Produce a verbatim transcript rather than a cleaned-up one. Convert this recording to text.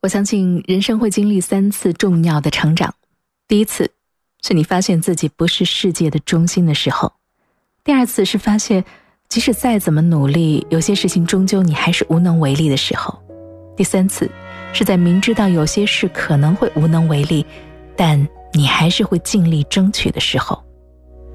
我相信人生会经历三次重要的成长。第一次是你发现自己不是世界的中心的时候，第二次是发现即使再怎么努力，有些事情终究你还是无能为力的时候，第三次是在明知道有些事可能会无能为力，但你还是会尽力争取的时候。